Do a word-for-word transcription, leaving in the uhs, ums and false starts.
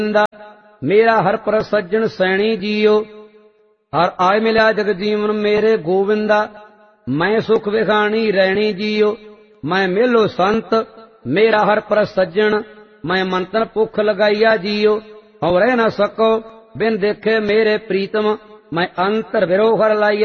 गोविंदा मेरा हर पर सज्जन सैणी जियो। हर आय मिला जग जीवन मेरे गोविंदा मैं सुख विखानी रैणी जियो। मैं मेलो संत मेरा हर पर सज्जन मैं मंत्र भुख लगाइया जियो। हौ रह न सको बिन देखे मेरे प्रीतम मैं अंतर विरोह हर लाइया